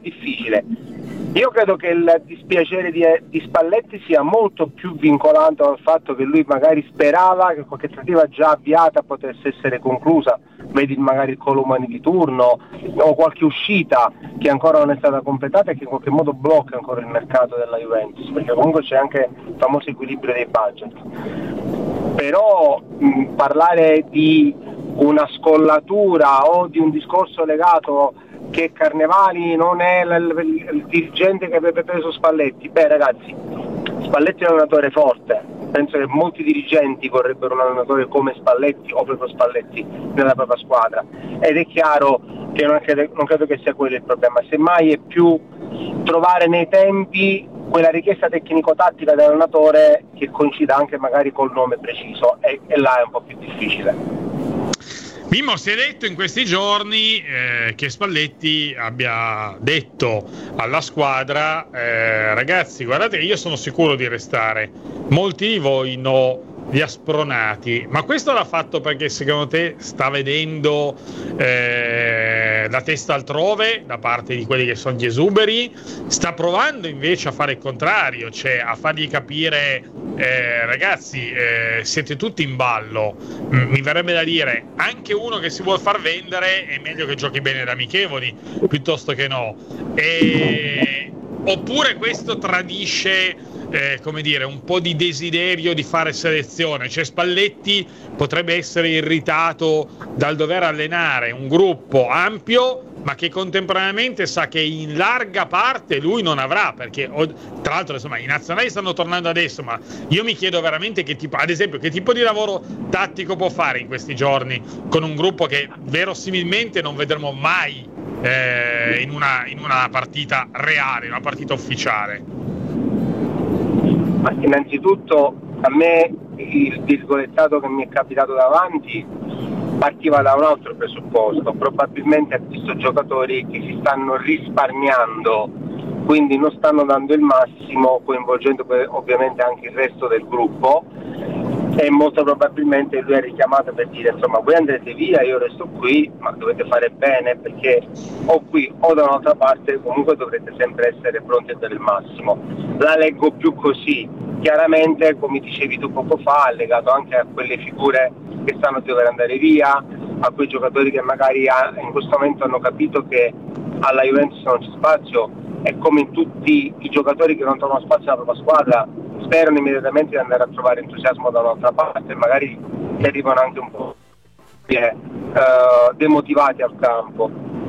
difficile. Io credo che il dispiacere di Spalletti sia molto più vincolato al fatto che lui magari sperava che qualche trattativa già avviata potesse essere conclusa, vedi magari il Colomani di turno o qualche uscita che ancora non è stata completata e che in qualche modo blocca ancora il mercato della Juventus, perché comunque c'è anche il famoso equilibrio dei budget. Però parlare di una scollatura o di un discorso legato che Carnevali non è il dirigente che avrebbe preso Spalletti, ragazzi, Spalletti è un allenatore forte, penso che molti dirigenti vorrebbero un allenatore come Spalletti o proprio Spalletti nella propria squadra, ed è chiaro che non credo che sia quello il problema, semmai è più trovare nei tempi quella richiesta tecnico-tattica dell'allenatore che coincida anche magari col nome preciso, e là è un po' più difficile. Mimmo, si è detto in questi giorni che Spalletti abbia detto alla squadra ragazzi, guardate, io sono sicuro di restare, molti di voi no, li ha spronati, ma questo l'ha fatto perché secondo te sta vedendo la testa altrove da parte di quelli che sono gli esuberi? Sta provando invece a fare il contrario, cioè a fargli capire ragazzi, siete tutti in ballo, mi verrebbe da dire anche uno che si vuol far vendere è meglio che giochi bene da amichevoli piuttosto che no, oppure questo tradisce come dire, un po' di desiderio di fare selezione, cioè Spalletti potrebbe essere irritato dal dover allenare un gruppo ampio ma che contemporaneamente sa che in larga parte lui non avrà, perché tra l'altro insomma i nazionali stanno tornando adesso, ma io mi chiedo veramente che tipo, ad esempio, che tipo di lavoro tattico può fare in questi giorni con un gruppo che verosimilmente non vedremo mai in una partita reale, in una partita ufficiale. Ma innanzitutto a me il virgolettato che mi è capitato davanti partiva da un altro presupposto, probabilmente ha visto giocatori che si stanno risparmiando, quindi non stanno dando il massimo, coinvolgendo ovviamente anche il resto del gruppo, e molto probabilmente lui è richiamato per dire insomma voi andrete via, io resto qui, ma dovete fare bene perché o qui o da un'altra parte comunque dovrete sempre essere pronti a dare il massimo. La leggo più così, chiaramente come dicevi tu poco fa, legato anche a quelle figure che stanno di dover andare via, a quei giocatori che magari in questo momento hanno capito che alla Juventus non c'è spazio, e come in tutti i giocatori che non trovano spazio nella propria squadra sperano immediatamente di andare a trovare entusiasmo da un'altra parte, magari si arrivano anche un po' demotivati al campo,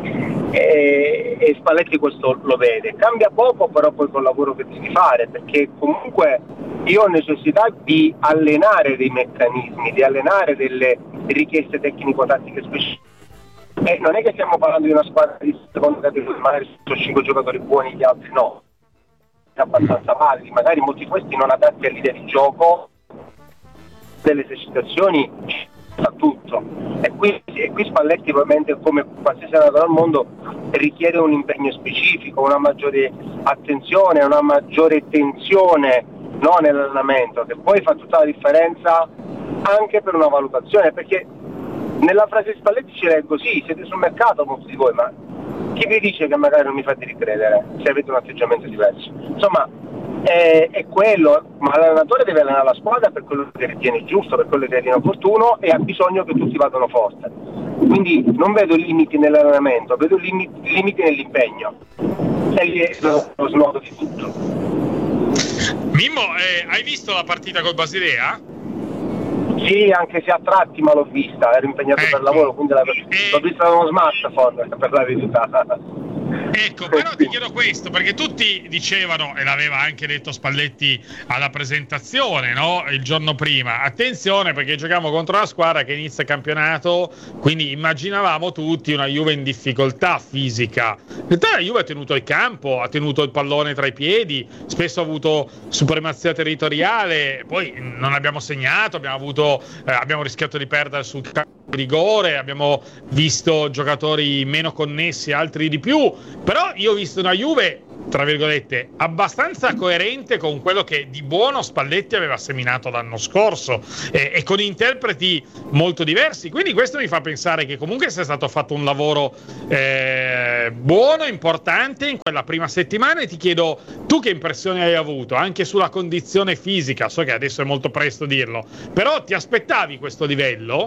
e Spalletti questo lo vede. Cambia poco però poi col lavoro che devi fare, perché comunque io ho necessità di allenare dei meccanismi, di allenare delle richieste tecnico-tattiche specifiche. Non è che stiamo parlando di una squadra di seconda categoria, magari sono 5 giocatori buoni, gli altri no, abbastanza validi, magari molti di questi non adatti all'idea di gioco, delle esercitazioni a tutto, e qui Spalletti ovviamente, come qualsiasi allenatore al mondo, richiede un impegno specifico, una maggiore attenzione, una maggiore tensione nell'allenamento, che poi fa tutta la differenza anche per una valutazione, perché nella frase di Spalletti ci leggo sì, siete sul mercato molti di voi, ma chi vi dice che magari non mi fate ricredere se avete un atteggiamento diverso? Insomma, è quello, ma l'allenatore deve allenare la squadra per quello che ritiene giusto, per quello che ritiene opportuno, e ha bisogno che tutti vadano forte. Quindi non vedo limiti nell'allenamento, vedo limiti nell'impegno, e lì è lo snodo di tutto. Mimmo, hai visto la partita col Basilea? Sì, anche se a tratti, ma l'ho vista, ero impegnato per lavoro, quindi l'ho vista da uno smartphone, per la verità. Ecco, però ti chiedo questo, perché tutti dicevano, e l'aveva anche detto Spalletti alla presentazione, no? Il giorno prima, attenzione perché giochiamo contro una squadra che inizia il campionato, quindi immaginavamo tutti una Juve in difficoltà fisica. In realtà la Juve ha tenuto il campo, ha tenuto il pallone tra i piedi, spesso ha avuto supremazia territoriale, poi non abbiamo segnato, abbiamo rischiato di perdere sul campo di rigore, abbiamo visto giocatori meno connessi, altri di più, però io ho visto una Juve tra virgolette, abbastanza coerente con quello che di buono Spalletti aveva seminato l'anno scorso, e con interpreti molto diversi. Quindi questo mi fa pensare che comunque sia stato fatto un lavoro buono, importante in quella prima settimana. E ti chiedo, tu che impressione hai avuto anche sulla condizione fisica? So che adesso è molto presto dirlo, però ti aspettavi questo livello?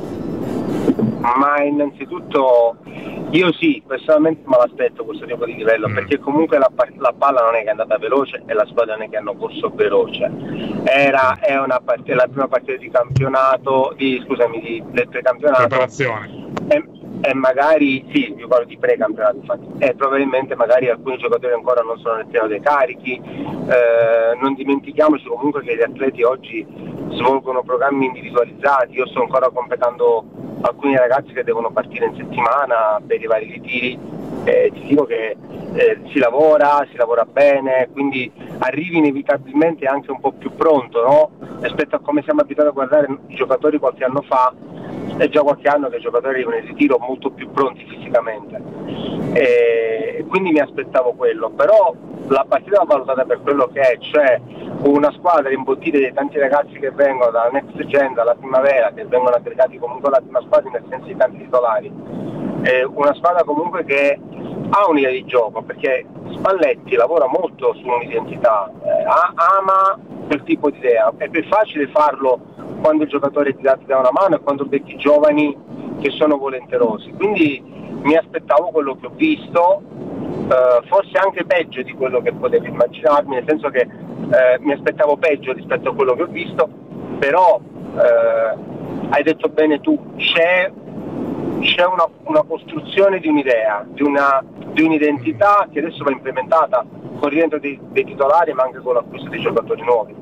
Ma innanzitutto io sì, personalmente me l'aspetto questo tipo di livello, perché comunque la palla non è che è andata veloce e la squadra non è che hanno corso veloce. È la prima partita di campionato, del precampionato. Preparazione. E magari, sì, io parlo di precampionato infatti, e probabilmente magari alcuni giocatori ancora non sono nel pieno dei carichi. Non dimentichiamoci comunque che gli atleti oggi svolgono programmi individualizzati. Io sto ancora completando alcuni ragazzi che devono partire in settimana per i vari ritiri. Ti dico che si lavora bene, quindi arrivi inevitabilmente anche un po' più pronto, no? Rispetto a come siamo abituati a guardare i giocatori qualche anno fa. È già qualche anno che i giocatori arrivano in ritiro molto più pronti fisicamente, e quindi mi aspettavo quello, però la partita va valutata per quello che è, cioè una squadra imbottita dei tanti ragazzi che vengono dalla Next Gen, dalla primavera, che vengono aggregati comunque alla prima squadra nel senso di tanti titolari, una squadra comunque che ha un'idea di gioco, perché Spalletti lavora molto su un'identità, ama quel tipo di idea. È più facile farlo quando il giocatore ti dà una mano e quando becchi giovani che sono volenterosi. Quindi mi aspettavo quello che ho visto, forse anche peggio di quello che potevo immaginarmi, nel senso che mi aspettavo peggio rispetto a quello che ho visto, però hai detto bene tu, c'è una costruzione di un'idea, di un'identità che adesso va implementata con il rientro dei titolari, ma anche con l'acquisto dei giocatori nuovi.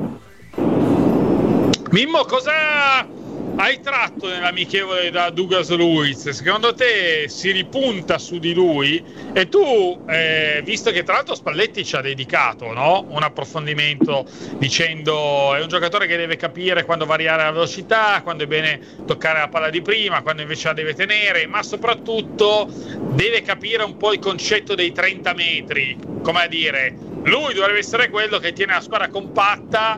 Mimmo, cosa hai tratto nell'amichevole da Douglas Luiz? Secondo te si ripunta su di lui? E tu, visto che tra l'altro Spalletti ci ha dedicato, no? Un approfondimento dicendo è un giocatore che deve capire quando variare la velocità, quando è bene toccare la palla di prima, quando invece la deve tenere, ma soprattutto deve capire un po' il concetto dei 30 metri, come a dire, lui dovrebbe essere quello che tiene la squadra compatta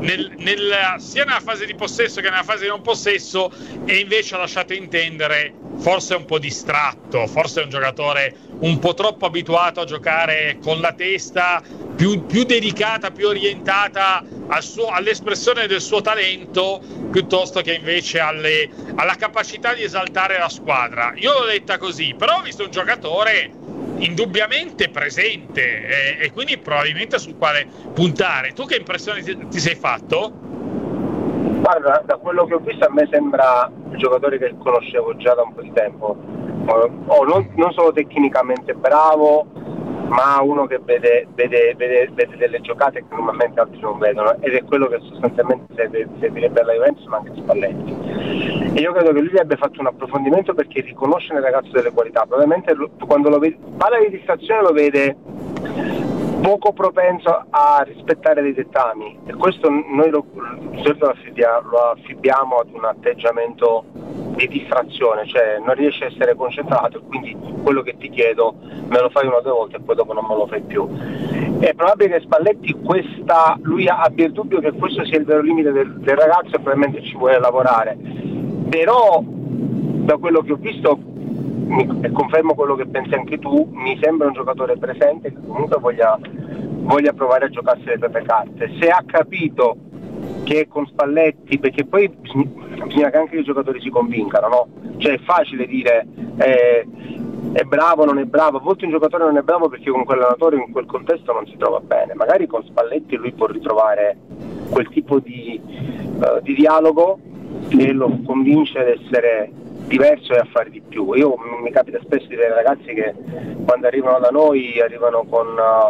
sia nella fase di possesso che nella fase di non possesso, e invece ha lasciato intendere forse è un po' distratto, forse è un giocatore un po' troppo abituato a giocare con la testa più dedicata, più orientata all'espressione del suo talento, piuttosto che invece alla capacità di esaltare la squadra. Io l'ho detta così, però ho visto un giocatore indubbiamente presente, e quindi probabilmente sul quale puntare. Tu che impressione ti sei fatto? Guarda, da quello che ho visto a me sembra un giocatore che conoscevo già da un po' di tempo, non solo tecnicamente bravo, ma uno che vede delle giocate che normalmente altri non vedono, ed è quello che sostanzialmente servirebbe alla Juventus, ma anche a Spalletti. E io credo che lui abbia fatto un approfondimento perché riconosce nel ragazzo delle qualità. Probabilmente quando lo vede, parla di distrazione, lo vede poco propenso a rispettare dei dettami, e questo noi lo affibbiamo ad un atteggiamento di distrazione, cioè non riesci a essere concentrato e quindi quello che ti chiedo me lo fai una o due volte e poi dopo non me lo fai più. È probabile che Spalletti lui abbia il dubbio che questo sia il vero limite del ragazzo, e probabilmente ci vuole lavorare, però da quello che ho visto, e confermo quello che pensi anche tu, mi sembra un giocatore presente che comunque voglia provare a giocarsi le proprie carte. Se ha capito che con Spalletti, perché poi bisogna che anche i giocatori si convincano, no? Cioè è facile dire è bravo o non è bravo, a volte un giocatore non è bravo perché con quell'allenatore in quel contesto non si trova bene, magari con Spalletti lui può ritrovare quel tipo di dialogo che lo convince ad essere diverso e a fare di più. Mi capita spesso di vedere ragazzi che quando arrivano da noi arrivano con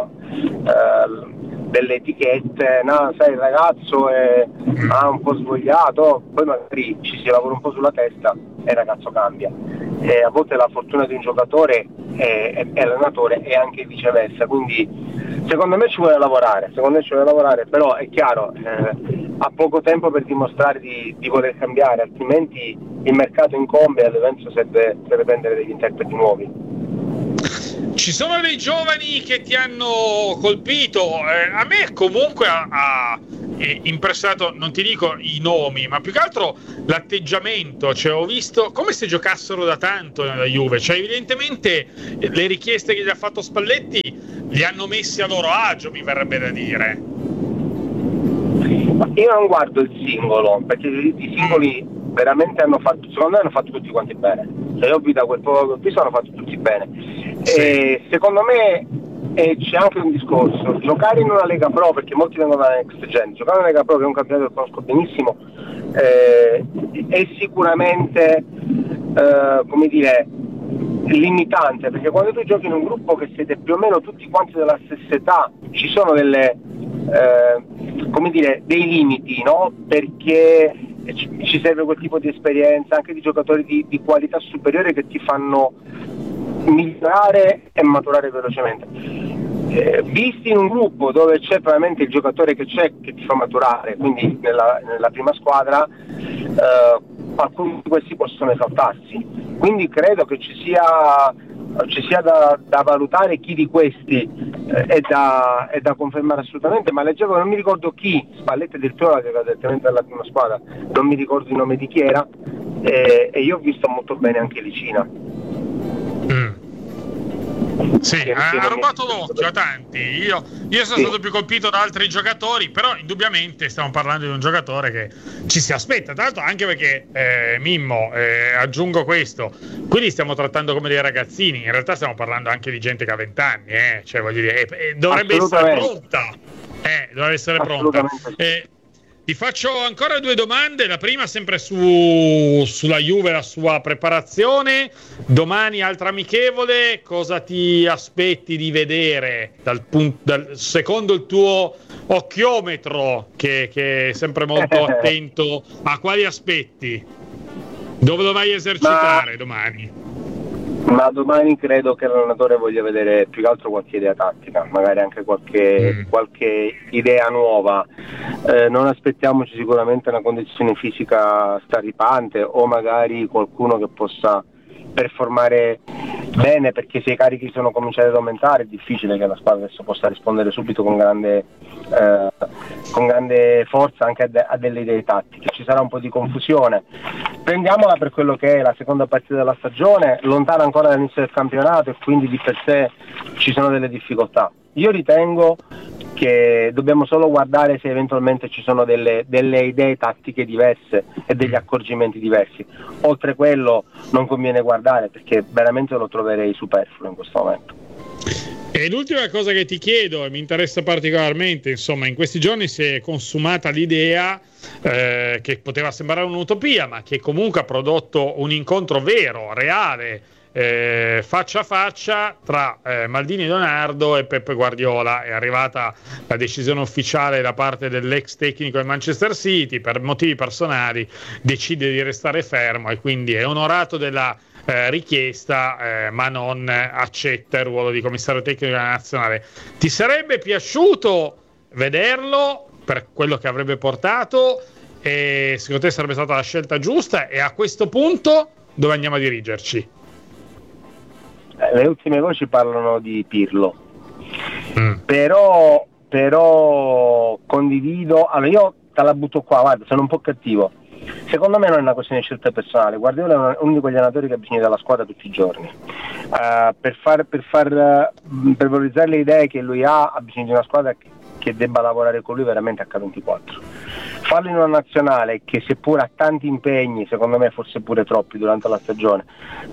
delle etichette, no, sai, il ragazzo è un po' svogliato, poi magari ci si lavora un po' sulla testa e il ragazzo cambia. E a volte la fortuna di un giocatore è allenatore, e anche viceversa, quindi secondo me ci vuole lavorare, però è chiaro, ha poco tempo per dimostrare di voler cambiare, altrimenti il mercato incombe e all'evento serve prendere degli interpreti nuovi. Ci sono dei giovani che ti hanno colpito? A me comunque ha impressato, non ti dico i nomi, ma più che altro l'atteggiamento. Cioè, ho visto come se giocassero da tanto nella Juve. Cioè, evidentemente le richieste che gli ha fatto Spalletti li hanno messi a loro agio, mi verrebbe da dire. Ma io non guardo il singolo, perché i singoli veramente secondo me hanno fatto tutti quanti bene. Se io da quel poco che ho visto hanno fatto tutti bene. Sì. E secondo me c'è anche un discorso, giocare in una Lega Pro, perché molti vengono da Next Gen, giocare in una Lega Pro, che è un campionato che conosco benissimo, è sicuramente come dire limitante, perché quando tu giochi in un gruppo che siete più o meno tutti quanti della stessa età, ci sono delle come dire dei limiti, no? Perché ci serve quel tipo di esperienza, anche di giocatori di qualità superiore che ti fanno migliorare e maturare velocemente. Visti in un gruppo dove c'è probabilmente il giocatore che ti fa maturare, quindi nella prima squadra alcuni di questi possono esaltarsi, quindi credo che ci sia da valutare chi di questi è da confermare assolutamente, ma leggevo, non mi ricordo chi, Spalletti addirittura che era direttamente dalla prima squadra, non mi ricordo il nome di chi era, e io ho visto molto bene anche Licina. Sì, ha rubato l'occhio a tanti. Io sono stato più colpito da altri giocatori, però indubbiamente stiamo parlando di un giocatore che ci si aspetta, tra l'altro anche perché Mimmo, aggiungo questo, quindi stiamo trattando come dei ragazzini, in realtà stiamo parlando anche di gente che ha 20 anni, cioè voglio dire, dovrebbe essere pronta, dovrebbe essere pronta. Ti faccio ancora 2 domande, la prima sempre sulla Juve, la sua preparazione. Domani altra amichevole, cosa ti aspetti di vedere secondo il tuo occhiometro, che è sempre molto attento a quali aspetti? Dove lo vai a esercitare domani? Ma domani credo che l'allenatore voglia vedere più che altro qualche idea tattica, magari anche qualche idea nuova. Non aspettiamoci sicuramente una condizione fisica straripante o magari qualcuno che possa performare bene, perché se i carichi sono cominciati ad aumentare è difficile che la squadra adesso possa rispondere subito con grande forza anche a delle idee tattiche. Ci sarà un po' di confusione, prendiamola per quello che è la seconda partita della stagione, lontana ancora dall'inizio del campionato, e quindi di per sé ci sono delle difficoltà. Io ritengo che dobbiamo solo guardare se eventualmente ci sono delle idee tattiche diverse e degli accorgimenti diversi. Oltre quello non conviene guardare, perché veramente lo troverei superfluo in questo momento. E l'ultima cosa che ti chiedo, e mi interessa particolarmente, insomma, in questi giorni si è consumata l'idea che poteva sembrare un'utopia, ma che comunque ha prodotto un incontro vero, reale, faccia a faccia tra Maldini Leonardo e Peppe Guardiola. È arrivata la decisione ufficiale da parte dell'ex tecnico del Manchester City, per motivi personali decide di restare fermo e quindi è onorato della richiesta, ma non accetta il ruolo di commissario tecnico della nazionale. Ti sarebbe piaciuto vederlo per quello che avrebbe portato, e secondo te sarebbe stata la scelta giusta? E a questo punto dove andiamo a dirigerci? Le ultime voci parlano di Pirlo, però condivido. Allora io te la butto qua, guarda, sono un po' cattivo. Secondo me non è una questione di scelta personale. Guardiola è uno di quegli allenatori che ha bisogno della squadra tutti i giorni, per valorizzare le idee che lui ha bisogno di una squadra che debba lavorare con lui veramente H24. Farlo in una nazionale che, seppur ha tanti impegni, secondo me forse pure troppi durante la stagione,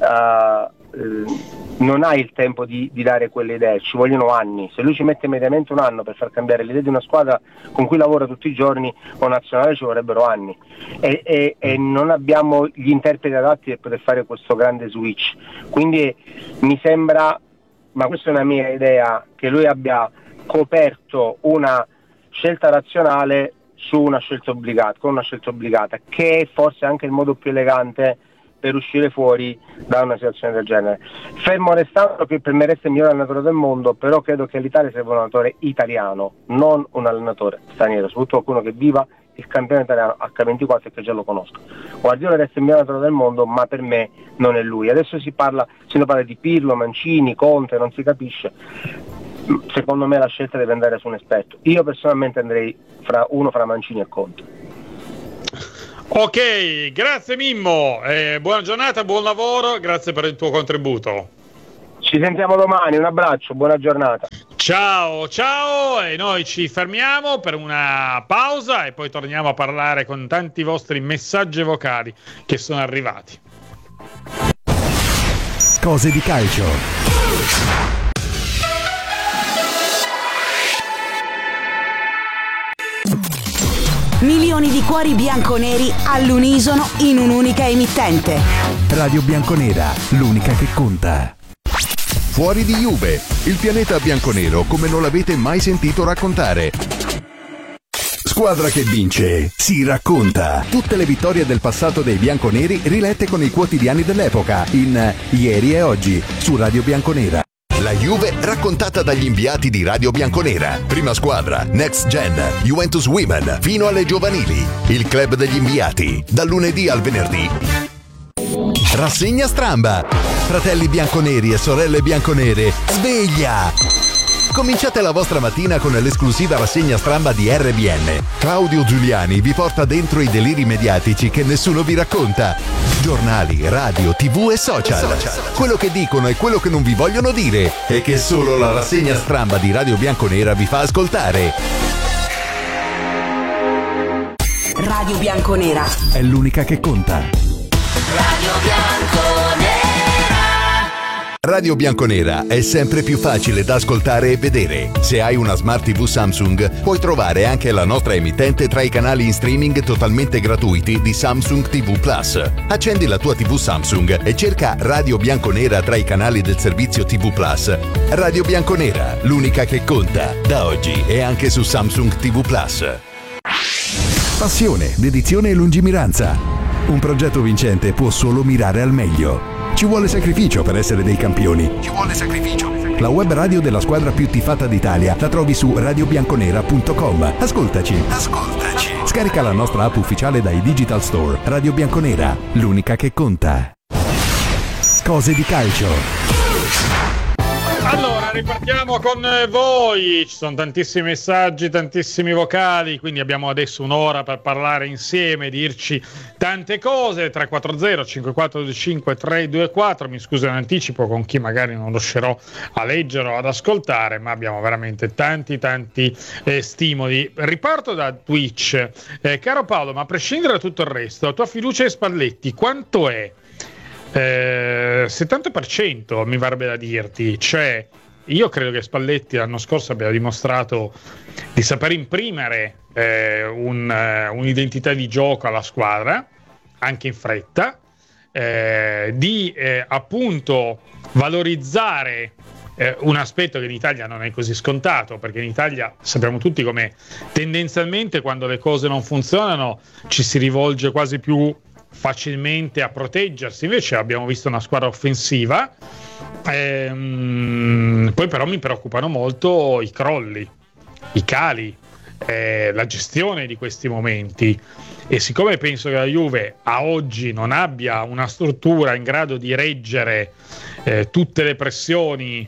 non hai il tempo di dare quelle idee, ci vogliono anni. Se lui ci mette mediamente un anno per far cambiare l'idea di una squadra con cui lavora tutti i giorni, con nazionale ci vorrebbero anni, e non abbiamo gli interpreti adatti per poter fare questo grande switch. Quindi mi sembra, ma questa è una mia idea, che lui abbia coperto una scelta razionale su una scelta obbligata, con una scelta obbligata, che è forse anche il modo più elegante per uscire fuori da una situazione del genere. Fermo restando che per me resta il miglior allenatore del mondo, però credo che all'Italia serva un allenatore italiano, non un allenatore straniero, soprattutto qualcuno che viva il campione italiano H24 è che già lo conosco. Guardiola resta il miglior allenatore del mondo, ma per me non è lui. Adesso si parla di Pirlo, Mancini, Conte, non si capisce. Secondo me la scelta deve andare su un esperto. Io personalmente andrei fra Mancini e Conte. Ok, grazie Mimmo, buona giornata, buon lavoro, grazie per il tuo contributo. Ci sentiamo domani, un abbraccio, buona giornata. Ciao, e noi ci fermiamo per una pausa e poi torniamo a parlare con tanti vostri messaggi vocali che sono arrivati. Cose di calcio. Milioni di cuori bianconeri all'unisono in un'unica emittente. Radio Bianconera, l'unica che conta. Fuori di Juve, il pianeta bianconero come non l'avete mai sentito raccontare. Squadra che vince, si racconta. Tutte le vittorie del passato dei bianconeri rilette con i quotidiani dell'epoca in Ieri e Oggi su Radio Bianconera. La Juve raccontata dagli inviati di Radio Bianconera. Prima squadra, Next Gen, Juventus Women, fino alle giovanili. Il club degli inviati, dal lunedì al venerdì. Rassegna Stramba. Fratelli bianconeri e sorelle bianconere, sveglia! Cominciate la vostra mattina con l'esclusiva rassegna Stramba di RBN. Claudio Giuliani vi porta dentro i deliri mediatici che nessuno vi racconta. Giornali, radio, TV e social. Quello che dicono e quello che non vi vogliono dire e che solo la rassegna Stramba di Radio Bianconera vi fa ascoltare. Radio Bianconera è l'unica che conta. Radio Bianconera. Radio Bianconera è sempre più facile da ascoltare e vedere. Se hai una Smart TV Samsung, puoi trovare anche la nostra emittente tra i canali in streaming totalmente gratuiti di Samsung TV Plus. Accendi la tua TV Samsung e cerca Radio Bianconera tra i canali del servizio TV Plus. Radio Bianconera, l'unica che conta, da oggi e anche su Samsung TV Plus. Passione, dedizione e lungimiranza. Un progetto vincente può solo mirare al meglio. Ci vuole sacrificio per essere dei campioni. La web radio della squadra più tifata d'Italia la trovi su radiobianconera.com. Ascoltaci. Scarica la nostra app ufficiale dai Digital Store. Radio Bianconera, l'unica che conta. Cose di calcio. Allora, ripartiamo con voi. Ci sono tantissimi messaggi, tantissimi vocali, quindi abbiamo adesso un'ora per parlare insieme, dirci tante cose. 340 5425 324. Mi scuso in anticipo con chi magari non riuscirò a leggere o ad ascoltare, ma abbiamo veramente tanti stimoli. Riparto da Twitch. Caro Paolo, ma a prescindere da tutto il resto, la tua fiducia in Spalletti quanto è? 70% mi varrebbe da dirti, cioè io credo che Spalletti l'anno scorso abbia dimostrato di saper imprimere un'identità di gioco alla squadra anche in fretta, di appunto valorizzare un aspetto che in Italia non è così scontato, perché in Italia sappiamo tutti come tendenzialmente quando le cose non funzionano ci si rivolge quasi più facilmente a proteggersi. Invece abbiamo visto una squadra offensiva, poi però mi preoccupano molto i crolli, i cali, la gestione di questi momenti, e siccome penso che la Juve a oggi non abbia una struttura in grado di reggere tutte le pressioni,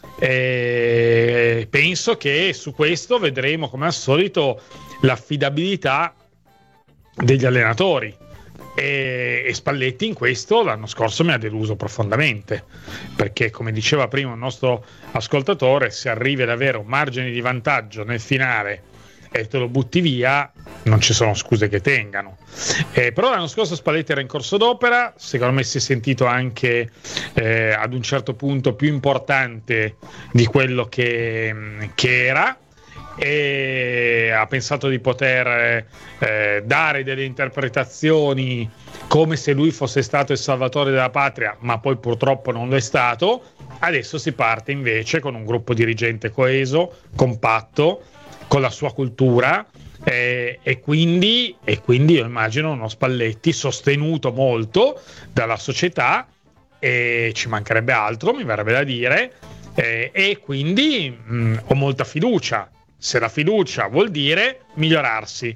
penso che su questo vedremo come al solito l'affidabilità degli allenatori. E Spalletti in questo l'anno scorso mi ha deluso profondamente, perché come diceva prima un nostro ascoltatore, se arrivi ad avere un margine di vantaggio nel finale e te lo butti via, non ci sono scuse che tengano. Però l'anno scorso Spalletti era in corso d'opera, secondo me si è sentito anche ad un certo punto più importante di quello che era, e ha pensato di poter dare delle interpretazioni come se lui fosse stato il salvatore della patria, ma poi purtroppo non lo è stato. Adesso si parte invece con un gruppo dirigente coeso, compatto, con la sua cultura, e quindi io immagino uno Spalletti sostenuto molto dalla società, e ci mancherebbe altro, mi verrebbe da dire, e quindi ho molta fiducia. Se la fiducia vuol dire migliorarsi,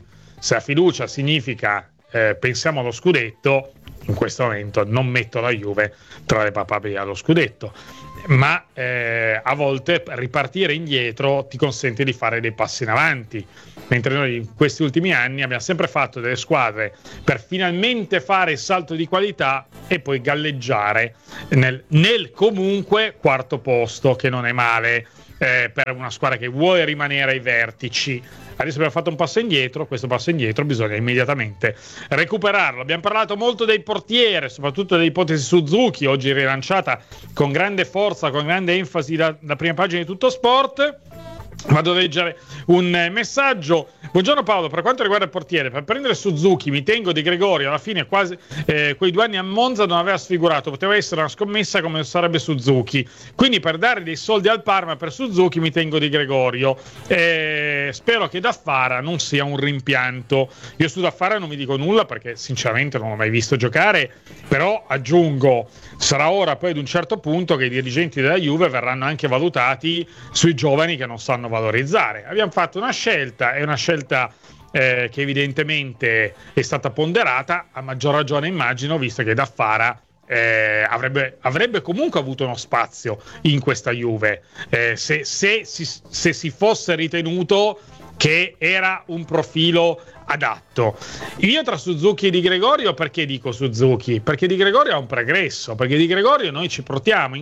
se la fiducia significa pensiamo allo scudetto, in questo momento non metto la Juve tra le papabili allo scudetto, ma a volte ripartire indietro ti consente di fare dei passi in avanti, mentre noi in questi ultimi anni abbiamo sempre fatto delle squadre per finalmente fare il salto di qualità e poi galleggiare nel comunque quarto posto, che non è male per una squadra che vuole rimanere ai vertici. Adesso abbiamo fatto un passo indietro, questo passo indietro bisogna immediatamente recuperarlo. Abbiamo parlato molto del portiere, soprattutto dell'ipotesi Suzuki, oggi rilanciata con grande forza, con grande enfasi da prima pagina di Tutto Sport. Vado a leggere un messaggio. Buongiorno Paolo, per quanto riguarda il portiere, per prendere Suzuki mi tengo Di Gregorio, alla fine quasi quei 2 anni a Monza non aveva sfigurato, poteva essere una scommessa come sarebbe Suzuki, quindi per dare dei soldi al Parma per Suzuki mi tengo Di Gregorio, spero che Daffara non sia un rimpianto. Io su Daffara non mi dico nulla perché sinceramente non l'ho mai visto giocare, però aggiungo, sarà ora poi ad un certo punto che i dirigenti della Juve verranno anche valutati sui giovani che non sanno valorizzare. Abbiamo fatto una scelta, è una scelta che evidentemente è stata ponderata, a maggior ragione immagino, visto che Daffara avrebbe comunque avuto uno spazio in questa Juve, se si fosse ritenuto che era un profilo adatto. Io tra Suzuki e Di Gregorio, perché dico Suzuki? Perché Di Gregorio ha un pregresso, perché Di Gregorio noi ci portiamo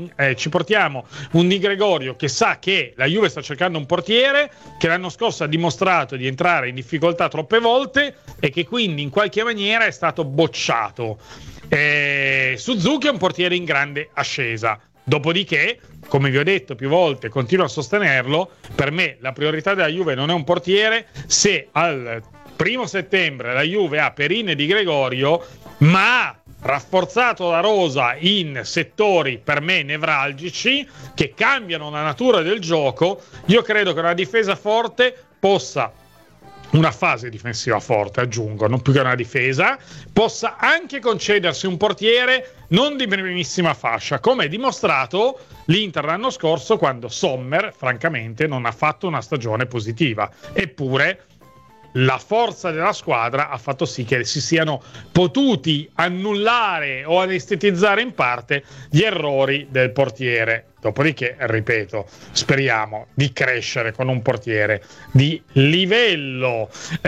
un Di Gregorio che sa che la Juve sta cercando un portiere, che l'anno scorso ha dimostrato di entrare in difficoltà troppe volte e che quindi in qualche maniera è stato bocciato. Suzuki è un portiere in grande ascesa. Dopodiché, come vi ho detto più volte, continuo a sostenerlo, per me la priorità della Juve non è un portiere. Se al 1 settembre la Juve ha Perin e Di Gregorio, ma rafforzato la rosa in settori per me nevralgici che cambiano la natura del gioco, io credo che una difesa forte possa, una fase difensiva forte aggiungo, non più che una difesa, possa anche concedersi un portiere non di primissima fascia, come è dimostrato l'Inter l'anno scorso quando Sommer francamente non ha fatto una stagione positiva, eppure la forza della squadra ha fatto sì che si siano potuti annullare o anestetizzare in parte gli errori del portiere. Dopodiché, ripeto, speriamo di crescere con un portiere di livello.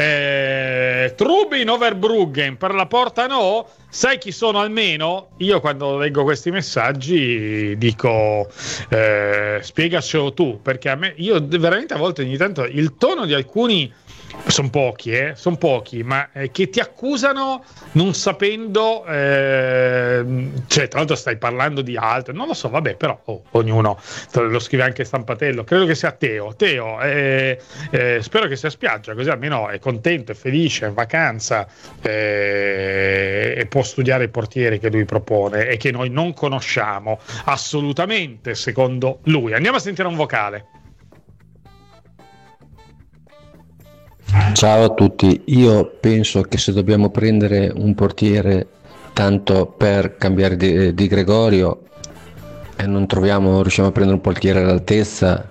Trubin Overbruggen per la Porta no? Sai chi sono almeno? Io quando leggo questi messaggi dico spiegacelo tu, perché a me, io veramente a volte ogni tanto il tono di alcuni sono pochi, ma che ti accusano non sapendo, cioè tra l'altro stai parlando di altro, non lo so, vabbè, però ognuno lo scrive anche Stampatello, credo che sia Teo, spero che sia a spiaggia, così almeno è contento, è felice, è in vacanza e può studiare i portieri che lui propone e che noi non conosciamo assolutamente secondo lui. Andiamo a sentire un vocale. Ciao a tutti, io penso che se dobbiamo prendere un portiere tanto per cambiare di Gregorio e non riusciamo a prendere un portiere all'altezza,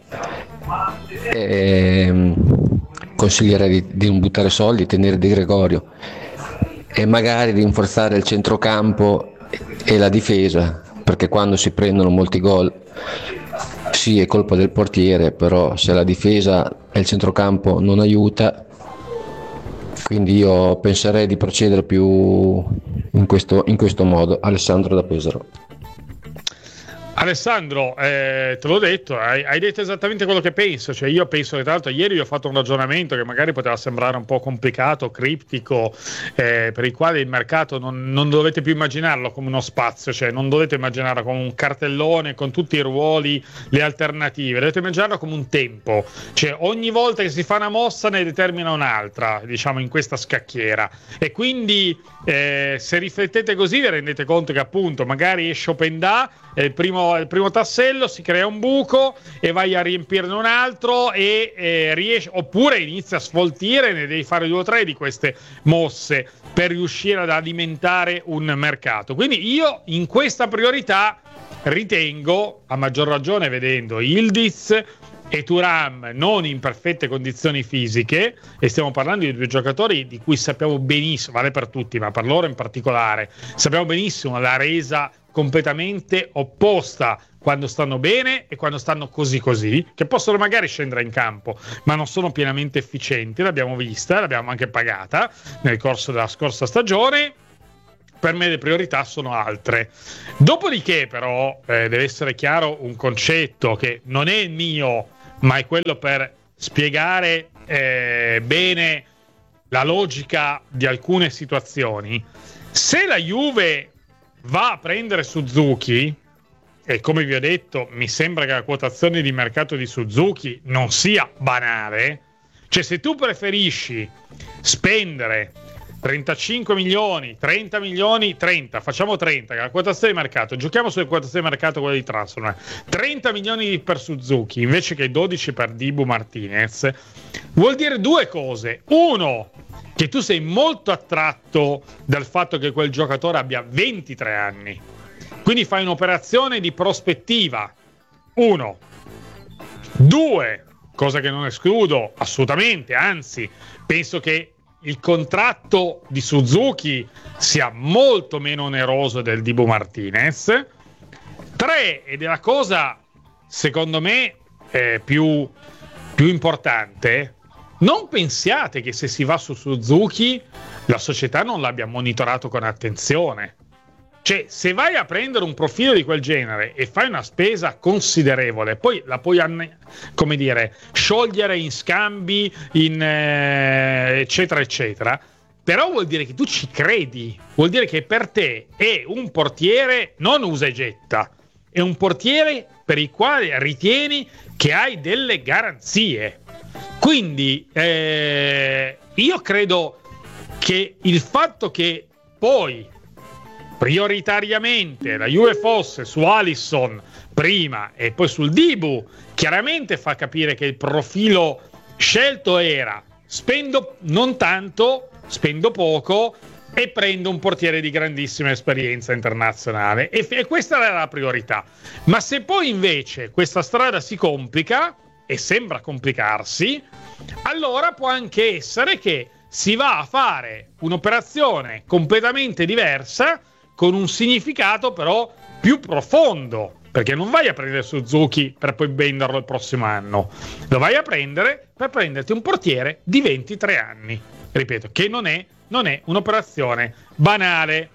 consiglierei di non buttare soldi, tenere Di Gregorio e magari rinforzare il centrocampo e la difesa, perché quando si prendono molti gol sì è colpa del portiere, però se la difesa e il centrocampo non aiuta, quindi io penserei di procedere più in questo modo. Alessandro da Pesaro. Alessandro, te l'ho detto, hai detto esattamente quello che penso, cioè io penso che tra l'altro ieri vi ho fatto un ragionamento che magari poteva sembrare un po' complicato, criptico, per il quale il mercato non dovete più immaginarlo come uno spazio, cioè non dovete immaginarlo come un cartellone con tutti i ruoli, le alternative, dovete immaginarlo come un tempo, cioè ogni volta che si fa una mossa ne determina un'altra, diciamo in questa scacchiera, e quindi se riflettete così vi rendete conto che appunto magari esce Openda, il primo tassello, si crea un buco e vai a riempirne un altro e riesci, oppure inizi a sfoltire, ne devi fare 2 o 3 di queste mosse per riuscire ad alimentare un mercato. Quindi io in questa priorità ritengo, a maggior ragione vedendo Yildiz e Thuram non in perfette condizioni fisiche, e stiamo parlando di due giocatori di cui sappiamo benissimo, vale per tutti, ma per loro in particolare, sappiamo benissimo la resa completamente opposta quando stanno bene e quando stanno così, che possono magari scendere in campo, ma non sono pienamente efficienti. L'abbiamo vista, l'abbiamo anche pagata nel corso della scorsa stagione. Per me le priorità sono altre. Dopodiché però deve essere chiaro un concetto che non è il mio, ma è quello per spiegare bene la logica di alcune situazioni. Se la Juve va a prendere Suzuki, e come vi ho detto mi sembra che la quotazione di mercato di Suzuki non sia banale, cioè se tu preferisci spendere 35 milioni, 30 milioni, 30, facciamo 30, che è la quotazione di mercato, giochiamo sulle quotazioni di mercato, quelle di transfer, 30 milioni per Suzuki invece che 12 per Dibu Martinez, vuol dire due cose. Uno, che tu sei molto attratto dal fatto che quel giocatore abbia 23 anni, quindi fai un'operazione di prospettiva. Uno. Due, cosa che non escludo assolutamente, anzi penso che il contratto di Suzuki sia molto meno oneroso del Dibu Martinez. 3, ed è la cosa secondo me più importante, non pensiate che se si va su Suzuki la società non l'abbia monitorato con attenzione. Cioè, se vai a prendere un profilo di quel genere e fai una spesa considerevole, poi la puoi, come dire, sciogliere in scambi, eccetera, eccetera, però vuol dire che tu ci credi, vuol dire che per te è un portiere non usa e getta, è un portiere per il quale ritieni che hai delle garanzie. Quindi io credo che il fatto che poi prioritariamente la Juve fosse su Alisson prima e poi sul Dibu, chiaramente fa capire che il profilo scelto era: spendo non tanto, spendo poco e prendo un portiere di grandissima esperienza internazionale, e questa era la priorità. Ma se poi invece questa strada si complica, e sembra complicarsi, allora può anche essere che si va a fare un'operazione completamente diversa, con un significato però più profondo, perché non vai a prendere Suzuki per poi venderlo il prossimo anno, lo vai a prendere per prenderti un portiere di 23 anni, ripeto, che non è un'operazione banale.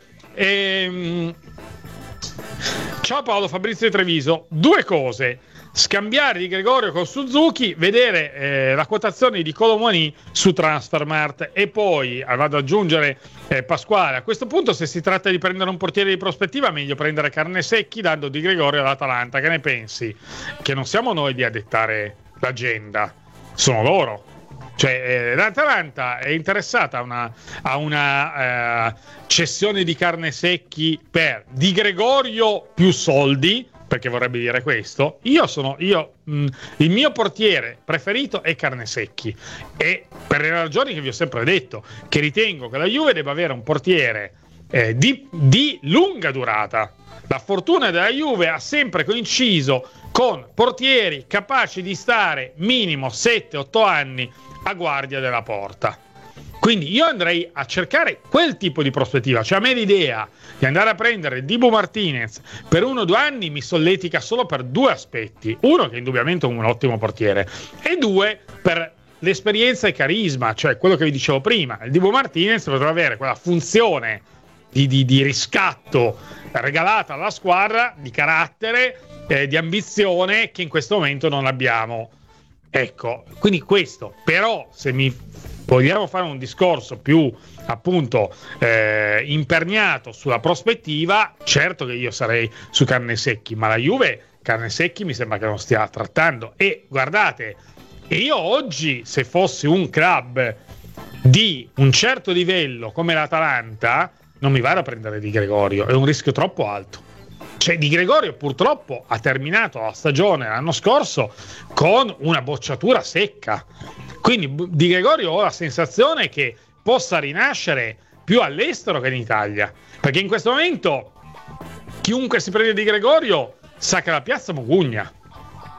Ciao Paolo, Fabrizio di Treviso. Due cose: scambiare Di Gregorio con Suzuki, vedere la quotazione di Kolo Muani su Transfermarkt, e poi vado ad aggiungere Pasquale, a questo punto se si tratta di prendere un portiere di prospettiva meglio prendere Carnesecchi dando Di Gregorio all'Atalanta. Che ne pensi? Che non siamo noi di dettare l'agenda, sono loro. Cioè l'Atalanta è interessata a una cessione di Carnesecchi per Di Gregorio più soldi, perché vorrebbe dire questo. Il mio portiere preferito è Carnesecchi, e per le ragioni che vi ho sempre detto, che ritengo che la Juve debba avere un portiere di lunga durata. La fortuna della Juve ha sempre coinciso con portieri capaci di stare minimo 7-8 anni a guardia della porta. Quindi io andrei a cercare quel tipo di prospettiva. Cioè, a me l'idea di andare a prendere Dibu Martinez per 1 o 2 anni mi solletica solo per due aspetti: uno, che è indubbiamente un ottimo portiere, e due, per l'esperienza e carisma, cioè quello che vi dicevo prima. Il Dibu Martinez potrà avere quella funzione di riscatto regalata alla squadra, di carattere, di ambizione, che in questo momento non abbiamo. Ecco, quindi questo. Però se vogliamo fare un discorso più appunto imperniato sulla prospettiva, certo che io sarei su Carnesecchi, ma la Juve Carnesecchi mi sembra che non stia trattando. E guardate, io oggi, se fossi un club di un certo livello come l'Atalanta, non mi vado a prendere Di Gregorio, è un rischio troppo alto. Cioè, Di Gregorio purtroppo ha terminato la stagione l'anno scorso con una bocciatura secca. Quindi Di Gregorio ho la sensazione che possa rinascere più all'estero che in Italia, perché in questo momento chiunque si prende Di Gregorio sa che la piazza mugugna.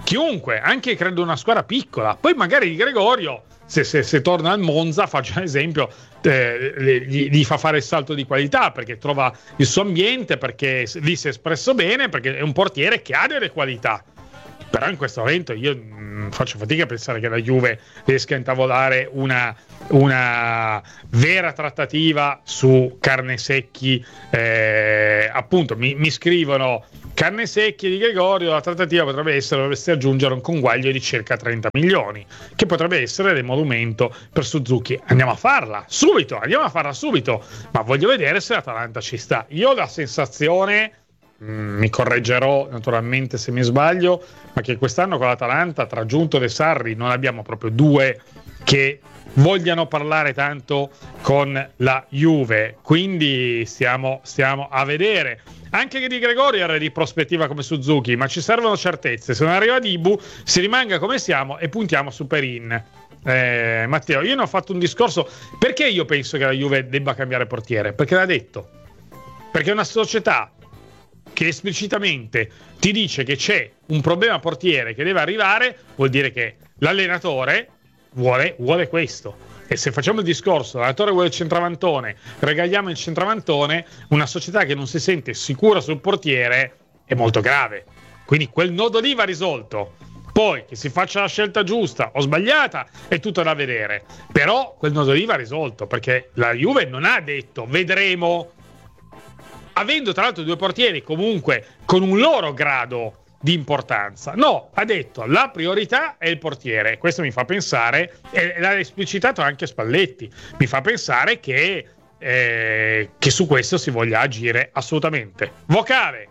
chiunque, anche credo una squadra piccola. Poi magari Di Gregorio, se torna al Monza, faccio un esempio, gli fa fare il salto di qualità, perché trova il suo ambiente, perché lì si è espresso bene, perché è un portiere che ha delle qualità. Però in questo momento io faccio fatica a pensare che la Juve riesca a intavolare una vera trattativa su Carnesecchi. Appunto mi scrivono Carnesecchi e Di Gregorio, la trattativa dovresti aggiungere un conguaglio di circa 30 milioni, che potrebbe essere l'emolumento per Suzuki. Andiamo a farla subito, ma voglio vedere se l'Atalanta ci sta. Io ho la sensazione, mi correggerò naturalmente se mi sbaglio, ma che quest'anno con l'Atalanta, tra Giunto e Sarri, non abbiamo proprio due che vogliano parlare tanto con la Juve, quindi stiamo a vedere. Anche che Di Gregorio era di prospettiva come Suzuki, ma ci servono certezze. Se non arriva Dibu, si rimanga come siamo e puntiamo su Perin. Matteo, io ne ho fatto un discorso. Perché io penso che la Juve debba cambiare portiere? Perché l'ha detto, perché è una società che esplicitamente ti dice che c'è un problema portiere che deve arrivare, vuol dire che l'allenatore vuole questo. E se facciamo il discorso, l'allenatore vuole il centravantone, regaliamo il centravantone, una società che non si sente sicura sul portiere è molto grave. Quindi quel nodo lì va risolto. Poi che si faccia la scelta giusta o sbagliata è tutto da vedere, però quel nodo lì va risolto, perché la Juve non ha detto vedremo, avendo tra l'altro due portieri comunque con un loro grado di importanza. No, ha detto la priorità è il portiere. Questo mi fa pensare, e l'ha esplicitato anche Spalletti, mi fa pensare che su questo si voglia agire assolutamente. Vocale.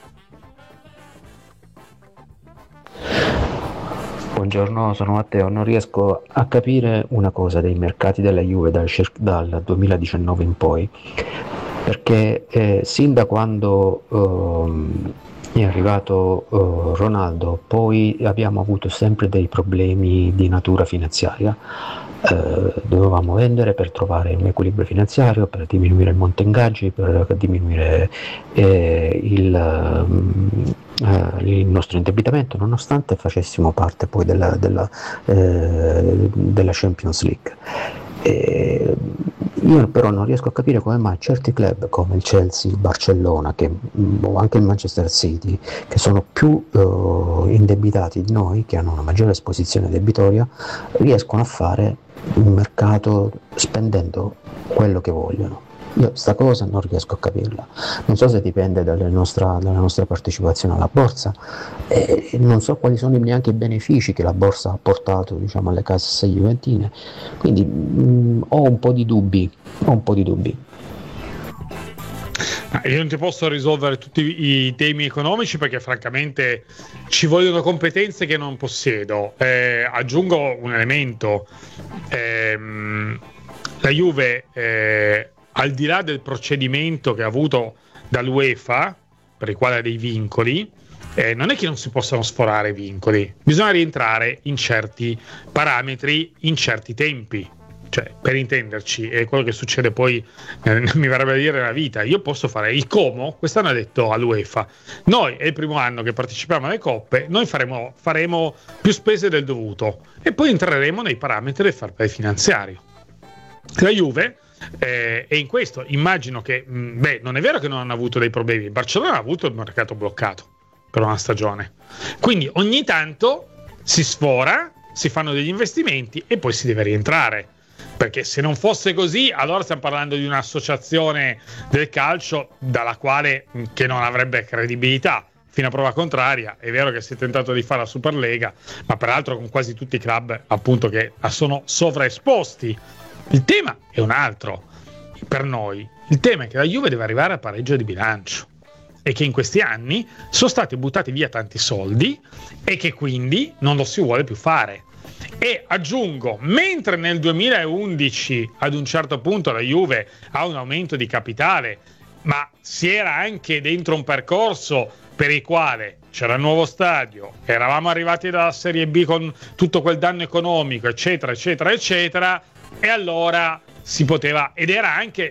Buongiorno, sono Matteo. Non riesco a capire una cosa dei mercati della Juve dal 2019 in poi, perché sin da quando è arrivato Ronaldo, poi abbiamo avuto sempre dei problemi di natura finanziaria. Dovevamo vendere per trovare un equilibrio finanziario, per diminuire il monte ingaggi, per diminuire il nostro indebitamento, nonostante facessimo parte poi della Champions League. Io però non riesco a capire come mai certi club come il Chelsea, il Barcellona o anche il Manchester City, che sono più indebitati di noi, che hanno una maggiore esposizione debitoria, riescono a fare un mercato spendendo quello che vogliono. Io sta cosa non riesco a capirla. Non so se dipende dalla nostra partecipazione alla borsa, non so quali sono neanche i benefici che la borsa ha portato, diciamo, alle casse juventine. Quindi ho un po' di dubbi. Io non ti posso risolvere tutti i temi economici, perché francamente ci vogliono competenze che non possiedo. Aggiungo un elemento. La Juve, al di là del procedimento che ha avuto dall'UEFA, per il quale ha dei vincoli, non è che non si possano sforare vincoli, bisogna rientrare in certi parametri, in certi tempi. Cioè, per intenderci, è quello che succede poi, mi verrebbe a dire, nella vita. Io posso fare il Como, quest'anno ha detto all'UEFA, noi è il primo anno che partecipiamo alle coppe, noi faremo più spese del dovuto e poi entreremo nei parametri del fair play finanziario. La Juve, e in questo immagino che non è vero che non hanno avuto dei problemi. Il Barcellona ha avuto il mercato bloccato per una stagione, quindi ogni tanto si sfora, si fanno degli investimenti e poi si deve rientrare, perché se non fosse così allora stiamo parlando di un'associazione del calcio dalla quale che non avrebbe credibilità. Fino a prova contraria, è vero che si è tentato di fare la Superlega, ma peraltro con quasi tutti i club appunto che sono sovraesposti. Il tema è un altro per noi. Il tema è che la Juve deve arrivare al pareggio di bilancio e che in questi anni sono stati buttati via tanti soldi e che quindi non lo si vuole più fare. E aggiungo, mentre nel 2011 ad un certo punto la Juve ha un aumento di capitale, ma si era anche dentro un percorso per il quale c'era il nuovo stadio, eravamo arrivati dalla Serie B con tutto quel danno economico, eccetera, eccetera, eccetera, e allora si poteva, ed era anche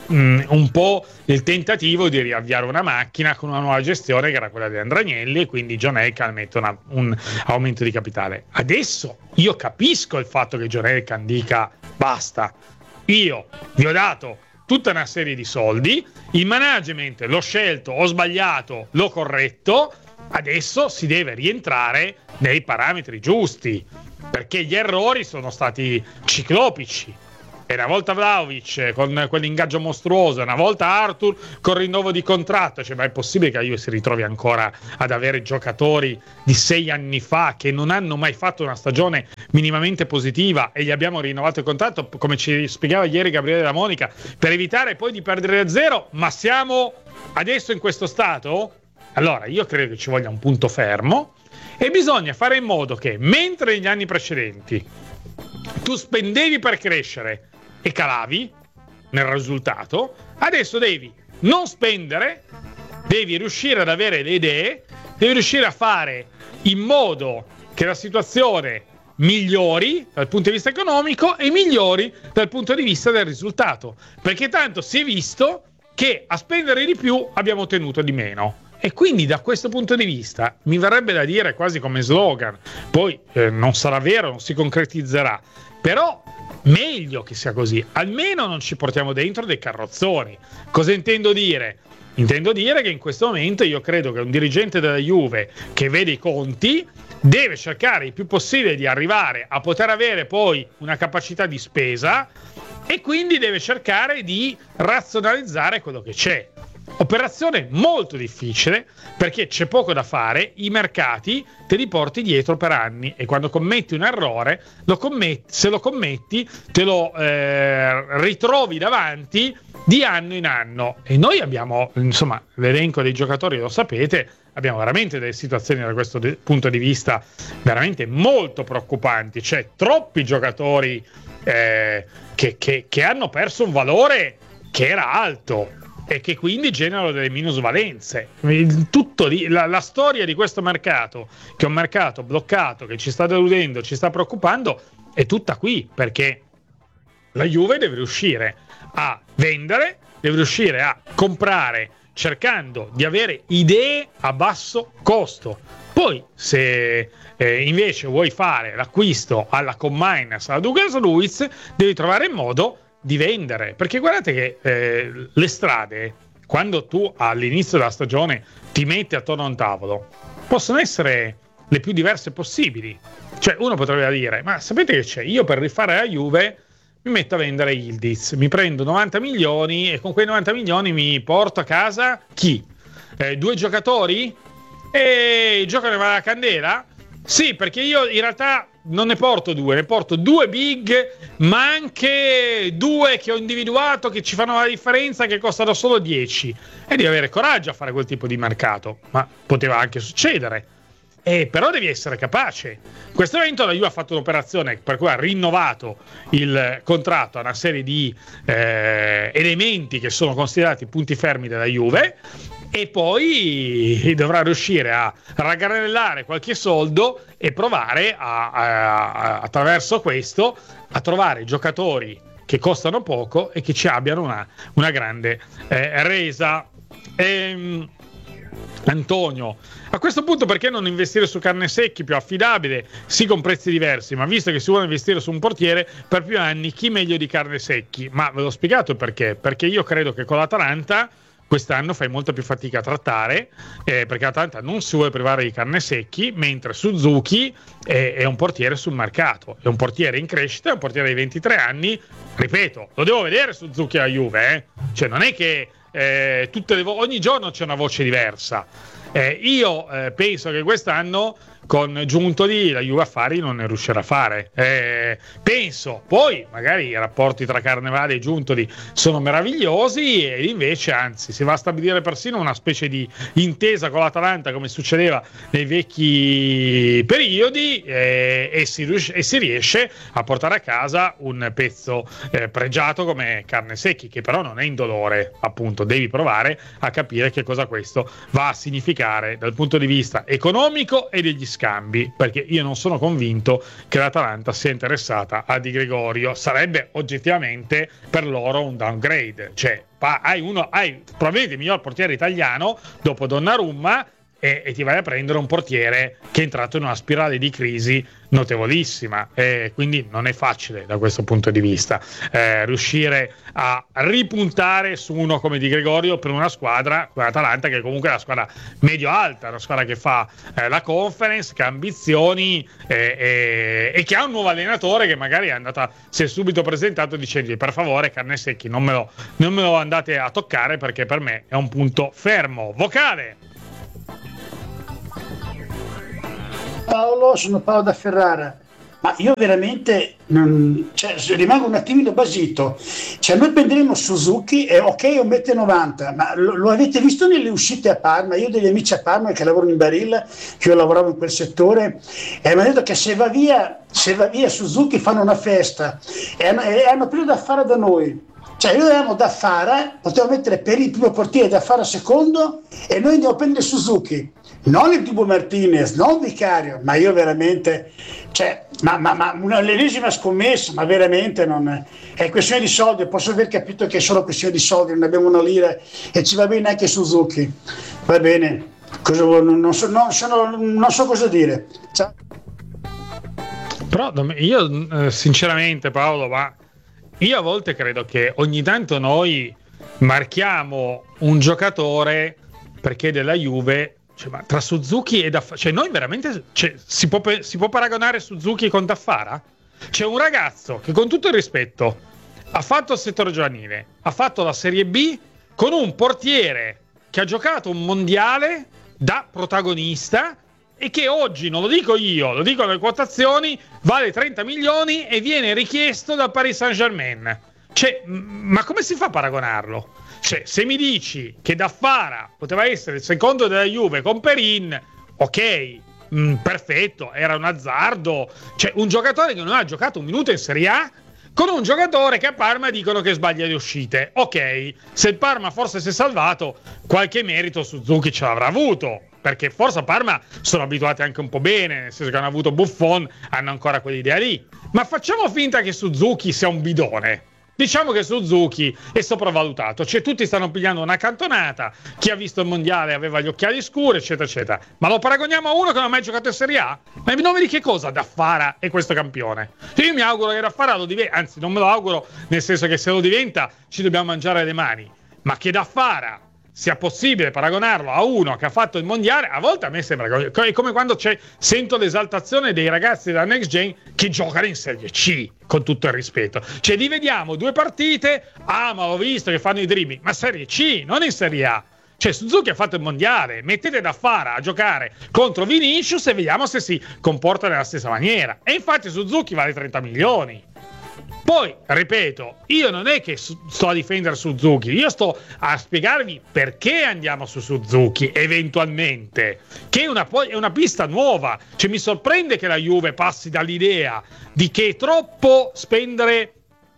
un po' il tentativo di riavviare una macchina con una nuova gestione che era quella di Andragnelli, e quindi John Elkann mette un aumento di capitale. Adesso io capisco il fatto che John Elkann dica basta, io vi ho dato tutta una serie di soldi, il management l'ho scelto, ho sbagliato, l'ho corretto, adesso si deve rientrare nei parametri giusti, perché gli errori sono stati ciclopici. E una volta Vlahovic con quell'ingaggio mostruoso, una volta Arthur con rinnovo di contratto, cioè, ma è possibile che la Juve si ritrovi ancora ad avere giocatori di 6 anni fa che non hanno mai fatto una stagione minimamente positiva e gli abbiamo rinnovato il contratto, come ci spiegava ieri Gabriele Della Monica, per evitare poi di perdere a zero? Ma siamo adesso in questo stato? Allora io credo che ci voglia un punto fermo e bisogna fare in modo che, mentre negli anni precedenti tu spendevi per crescere e calavi nel risultato, adesso devi non spendere, devi riuscire ad avere le idee, devi riuscire a fare in modo che la situazione migliori dal punto di vista economico e migliori dal punto di vista del risultato, perché tanto si è visto che a spendere di più abbiamo ottenuto di meno. E quindi da questo punto di vista mi verrebbe da dire quasi come slogan, poi non sarà vero, non si concretizzerà, però meglio che sia così, almeno non ci portiamo dentro dei carrozzoni. Cosa intendo dire? Intendo dire che in questo momento io credo che un dirigente della Juve che vede i conti deve cercare il più possibile di arrivare a poter avere poi una capacità di spesa e quindi deve cercare di razionalizzare quello che c'è. Operazione molto difficile perché c'è poco da fare, i mercati te li porti dietro per anni e quando commetti un errore se lo commetti te lo ritrovi davanti di anno in anno. E noi abbiamo, insomma, l'elenco dei giocatori, lo sapete, abbiamo veramente delle situazioni da questo punto di vista veramente molto preoccupanti, cioè troppi giocatori che hanno perso un valore che era alto e che quindi generano delle minusvalenze. Tutto lì, la storia di questo mercato, che è un mercato bloccato, che ci sta deludendo, ci sta preoccupando, è tutta qui, perché la Juve deve riuscire a vendere, deve riuscire a comprare cercando di avere idee a basso costo. Poi se invece vuoi fare l'acquisto alla Commines, alla Douglas Luiz, devi trovare il modo di vendere, perché guardate che le strade, quando tu all'inizio della stagione ti metti attorno a un tavolo, possono essere le più diverse possibili. Cioè uno potrebbe dire, ma sapete che c'è? Io per rifare la Juve mi metto a vendere Yildiz, mi prendo 90 milioni e con quei 90 milioni mi porto a casa chi? 2 giocatori? E giocano alla candela? Sì, perché io in realtà non ne porto 2, ne porto 2 big, ma anche 2 che ho individuato che ci fanno la differenza, che costano solo 10. E devi avere coraggio a fare quel tipo di mercato, ma poteva anche succedere. Però devi essere capace. In questo momento la Juve ha fatto un'operazione per cui ha rinnovato il contratto a una serie di elementi che sono considerati punti fermi della Juve, e poi dovrà riuscire a ragganellare qualche soldo e provare attraverso questo a trovare giocatori che costano poco e che ci abbiano una grande resa. Antonio, a questo punto perché non investire su carne secchi, più affidabile, sì con prezzi diversi, ma visto che si vuole investire su un portiere per più anni, chi meglio di carne secchi? Ma ve l'ho spiegato perché io credo che con l'Atalanta quest'anno fai molta più fatica a trattare, perché l'Atalanta non si vuole privare di carne secchi, mentre Suzuki è un portiere sul mercato, è un portiere in crescita, è un portiere di 23 anni, ripeto, lo devo vedere Suzuki alla Juve, cioè non è che ogni giorno c'è una voce diversa. Io penso che quest'anno con Giuntoli la Juve affari non ne riuscirà a fare, penso. Poi magari i rapporti tra Carnevale e Giuntoli sono meravigliosi e invece anzi si va a stabilire persino una specie di intesa con l'Atalanta come succedeva nei vecchi periodi, e si riesce a portare a casa un pezzo pregiato come carne secchi, che però non è indolore, appunto devi provare a capire che cosa questo va a significare verificare dal punto di vista economico e degli scambi, perché io non sono convinto che l'Atalanta sia interessata a Di Gregorio. Sarebbe oggettivamente per loro un downgrade, cioè hai probabilmente il miglior portiere italiano dopo Donnarumma e ti vai a prendere un portiere che è entrato in una spirale di crisi notevolissima, quindi non è facile da questo punto di vista riuscire a ripuntare su uno come Di Gregorio per una squadra come l'Atalanta, che comunque è una squadra medio-alta, una squadra che fa la Conference, che ha ambizioni e che ha un nuovo allenatore che magari si è subito presentato dicendo: per favore carne secchi, non me lo andate a toccare, perché per me è un punto fermo. Vocale. Paolo, sono Paolo da Ferrara, ma io veramente rimango un attimino basito. Noi prenderemo Suzuki e ok, 1,90 m, ma lo avete visto nelle uscite a Parma? Io ho degli amici a Parma che lavorano in Barilla, che io lavoravo in quel settore, e mi hanno detto che se va via Suzuki fanno una festa e hanno più da fare da noi. Noi avevamo Daffara, potevamo mettere per il primo portiere Daffara secondo, e noi andiamo a prendere Suzuki, non il Tibo Martinez, non Vicario, ma io veramente, ma l'ennesima scommessa, ma veramente non è questione di soldi. Posso aver capito che è solo questione di soldi, non abbiamo una lira e ci va bene anche Suzuki, va bene, non so cosa dire. Ciao. Però io sinceramente, Paolo, io a volte credo che ogni tanto noi marchiamo un giocatore perché della Juve, ma tra Suzuki e Daffara, noi veramente si può paragonare Suzuki con Daffara? C'è un ragazzo che, con tutto il rispetto, ha fatto il settore giovanile, ha fatto la Serie B con un portiere che ha giocato un mondiale da protagonista e che oggi, non lo dico io, lo dicono le quotazioni, vale 30 milioni e viene richiesto dal Paris Saint-Germain. Ma come si fa a paragonarlo? Se mi dici che Daffara poteva essere il secondo della Juve con Perin, ok, perfetto, era un azzardo. Un giocatore che non ha giocato un minuto in Serie A con un giocatore che a Parma dicono che sbaglia le uscite. Ok, se il Parma forse si è salvato, qualche merito Suzuki ce l'avrà avuto, perché forse a Parma sono abituati anche un po' bene, nel senso che hanno avuto Buffon, hanno ancora quell'idea lì. Ma facciamo finta che Suzuki sia un bidone. Diciamo che Suzuki è sopravvalutato, tutti stanno pigliando una cantonata, chi ha visto il mondiale aveva gli occhiali scuri, eccetera eccetera. Ma lo paragoniamo a uno che non ha mai giocato in Serie A? Ma non vedi che cosa Daffara è questo campione? Io mi auguro che Daffara lo diventa, anzi non me lo auguro, nel senso che se lo diventa ci dobbiamo mangiare le mani, ma che Daffara sia possibile paragonarlo a uno che ha fatto il mondiale, a volte a me sembra è come quando sento l'esaltazione dei ragazzi della Next Gen che giocano in Serie C, con tutto il rispetto. Li vediamo 2 partite, ma ho visto che fanno i dribbling, ma Serie C, non in Serie A. Suzuki ha fatto il mondiale, mettete Daffara a giocare contro Vinicius e vediamo se si comporta nella stessa maniera. E infatti Suzuki vale 30 milioni. Poi, ripeto, io non è che sto a difendere Suzuki, io sto a spiegarvi perché andiamo su Suzuki, eventualmente, che è una pista nuova. Mi sorprende che la Juve passi dall'idea di che è troppo spendere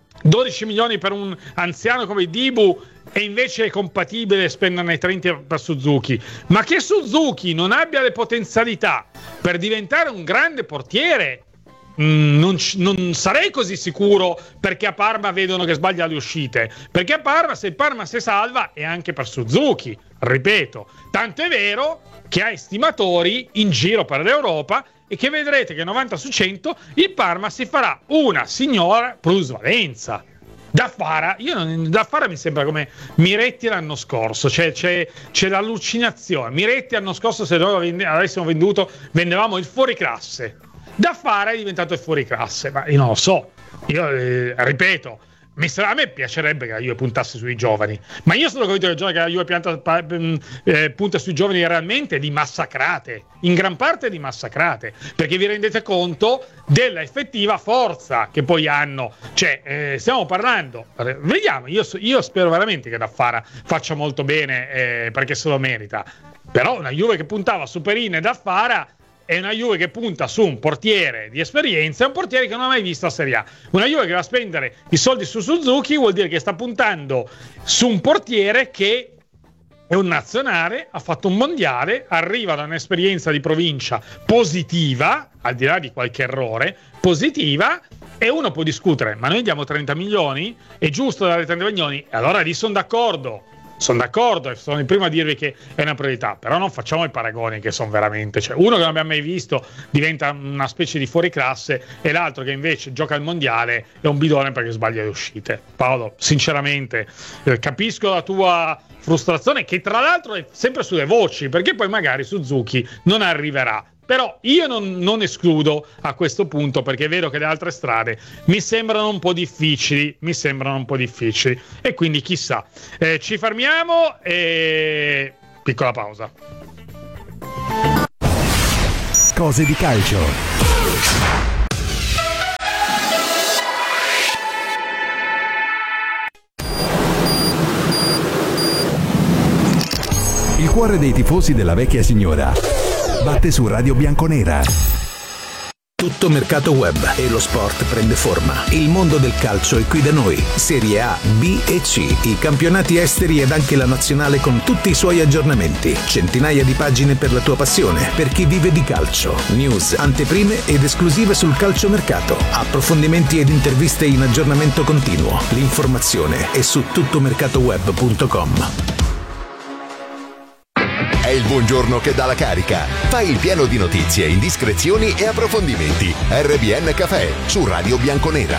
12 milioni per un anziano come Dibu e invece è compatibile spenderne 30 per Suzuki, ma che Suzuki non abbia le potenzialità per diventare un grande portiere. Non sarei così sicuro, perché a Parma vedono che sbaglia le uscite, perché a Parma, se il Parma si salva, è anche per Suzuki, ripeto, tanto è vero che ha estimatori in giro per l'Europa e che vedrete che 90 su 100 il Parma si farà una signora plusvalenza. Daffara mi sembra come Miretti l'anno scorso, c'è l'allucinazione. Miretti l'anno scorso, se noi avessimo vendevamo il fuoriclasse. Daffara è diventato il fuoriclasse, ma io non lo so. Io ripeto, a me piacerebbe che la Juve puntasse sui giovani, ma io sono convinto che la Juve punta sui giovani realmente di massacrate, in gran parte di massacrate, perché vi rendete conto della effettiva forza che poi hanno. Stiamo parlando, vediamo, io spero veramente che Daffara faccia molto bene, perché se lo merita, però una Juve che puntava su Perin e Daffara è una Juve che punta su un portiere di esperienza, è un portiere che non ha mai visto a Serie A. Una Juve che va a spendere i soldi su Suzuki vuol dire che sta puntando su un portiere che è un nazionale, ha fatto un mondiale, arriva da un'esperienza di provincia positiva, al di là di qualche errore, positiva, e uno può discutere, ma noi diamo 30 milioni? È giusto dare 30 milioni? E allora lì sono d'accordo e sono il primo a dirvi che è una priorità, però non facciamo i paragoni che sono veramente, cioè uno che non abbiamo mai visto diventa una specie di fuoriclasse e l'altro che invece gioca al mondiale è un bidone perché sbaglia le uscite. Paolo, sinceramente capisco la tua frustrazione, che tra l'altro è sempre sulle voci, perché poi magari Suzuki non arriverà. Però io non escludo a questo punto, perché è vero che le altre strade mi sembrano un po' difficili, e quindi chissà. Ci fermiamo e piccola pausa. Cose di calcio. Il cuore dei tifosi della vecchia signora batte su Radio Bianconera. Tutto mercato web e lo sport prende forma. Il mondo del calcio è qui da noi. Serie A, B e C, i campionati esteri ed anche la nazionale con tutti i suoi aggiornamenti. Centinaia di pagine per la tua passione, per chi vive di calcio. News, anteprime ed esclusive sul calciomercato. Approfondimenti ed interviste in aggiornamento continuo. L'informazione è su tuttomercatoweb.com. È il buongiorno che dà la carica. Fai il pieno di notizie, indiscrezioni e approfondimenti. RBN Café su Radio Bianconera.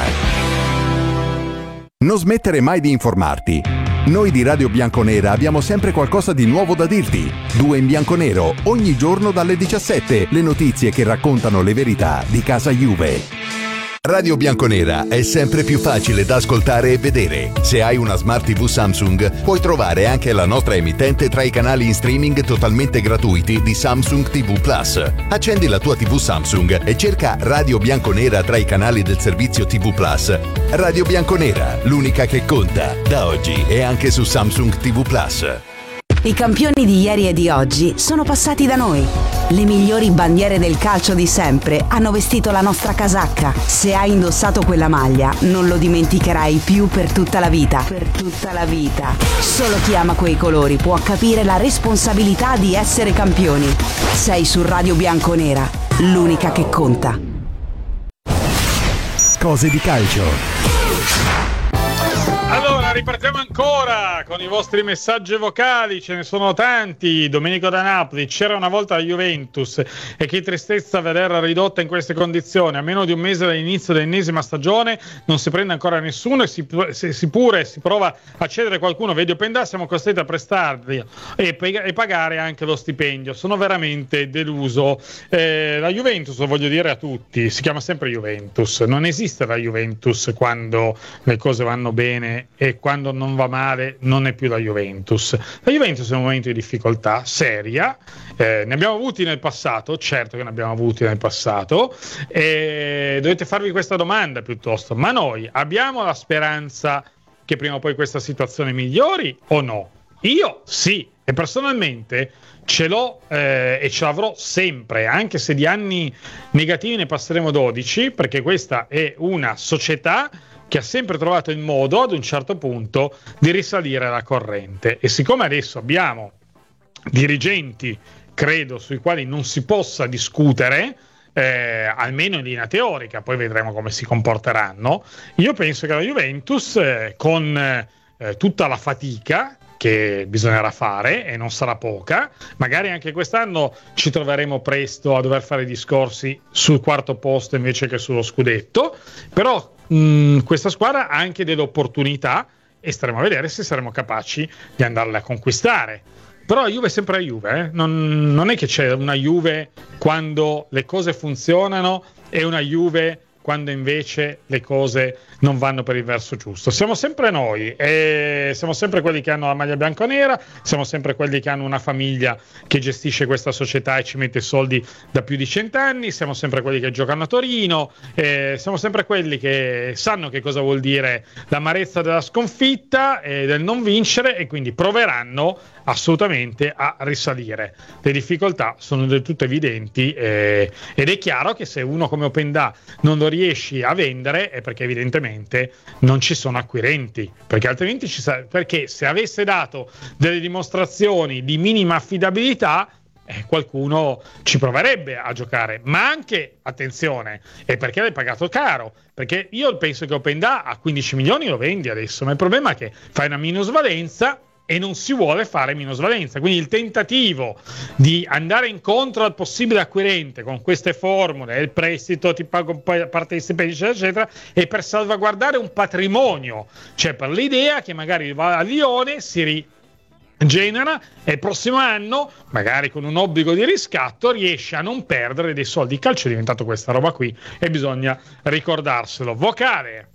Non smettere mai di informarti. Noi di Radio Bianconera abbiamo sempre qualcosa di nuovo da dirti. 2 in bianco nero, ogni giorno dalle 17, le notizie che raccontano le verità di casa Juve. Radio Bianconera è sempre più facile da ascoltare e vedere. Se hai una Smart TV Samsung, puoi trovare anche la nostra emittente tra i canali in streaming totalmente gratuiti di Samsung TV Plus. Accendi la tua TV Samsung e cerca Radio Bianconera tra i canali del servizio TV Plus. Radio Bianconera, l'unica che conta, da oggi e anche su Samsung TV Plus. I campioni di ieri e di oggi sono passati da noi. Le migliori bandiere del calcio di sempre hanno vestito la nostra casacca. Se hai indossato quella maglia, non lo dimenticherai più per tutta la vita. Per tutta la vita. Solo chi ama quei colori può capire la responsabilità di essere campioni. Sei su Radio Bianconera, l'unica che conta. Cose di calcio. Allora, ripartiamo ancora con i vostri messaggi vocali, ce ne sono tanti. Domenico da Napoli: c'era una volta la Juventus e che tristezza vederla ridotta in queste condizioni. A meno di un mese dall'inizio dell'ennesima stagione non si prende ancora nessuno e si prova a cedere qualcuno. Vedi Openda, siamo costretti a prestarli e pagare anche lo stipendio. Sono veramente deluso. La Juventus, lo voglio dire a tutti, si chiama sempre Juventus. Non esiste la Juventus quando le cose vanno bene e quando non va male non è più la Juventus. La Juventus è un momento di difficoltà seria, ne abbiamo avuti nel passato, certo che ne abbiamo avuti nel passato, e dovete farvi questa domanda piuttosto: ma noi abbiamo la speranza che prima o poi questa situazione migliori o no? Io sì, e personalmente ce l'ho e ce l'avrò sempre, anche se di anni negativi ne passeremo 12, perché questa è una società che ha sempre trovato il modo ad un certo punto di risalire la corrente. E siccome adesso abbiamo dirigenti, credo, sui quali non si possa discutere, almeno in linea teorica, poi vedremo come si comporteranno, io penso che la Juventus, con tutta la fatica che bisognerà fare, e non sarà poca, magari anche quest'anno ci troveremo presto a dover fare discorsi sul quarto posto invece che sullo scudetto, però questa squadra ha anche delle opportunità e staremo a vedere se saremo capaci di andarle a conquistare. Però la Juve è sempre la Juve, non è che c'è una Juve quando le cose funzionano e una Juve quando invece le cose non vanno per il verso giusto. Siamo sempre noi, e siamo sempre quelli che hanno la maglia bianconera, siamo sempre quelli che hanno una famiglia che gestisce questa società e ci mette soldi da più di 100 anni, siamo sempre quelli che giocano a Torino, siamo sempre quelli che sanno che cosa vuol dire l'amarezza della sconfitta e del non vincere, e quindi proveranno assolutamente a risalire. Le difficoltà sono del tutto evidenti, ed è chiaro che se uno come Openda non lo riesci a vendere è perché evidentemente non ci sono acquirenti, perché altrimenti perché se avesse dato delle dimostrazioni di minima affidabilità qualcuno ci proverebbe a giocare. Ma anche, attenzione, è perché l'hai pagato caro, perché io penso che Openda a 15 milioni lo vendi adesso, ma il problema è che fai una minusvalenza e non si vuole fare minusvalenza, quindi il tentativo di andare incontro al possibile acquirente con queste formule, il prestito, ti pago un po' a parte di stipendi, eccetera, eccetera, è per salvaguardare un patrimonio, cioè per l'idea che magari va a Lione, si rigenera e il prossimo anno, magari con un obbligo di riscatto, riesce a non perdere dei soldi. Il calcio è diventato questa roba qui e bisogna ricordarselo. Vocale.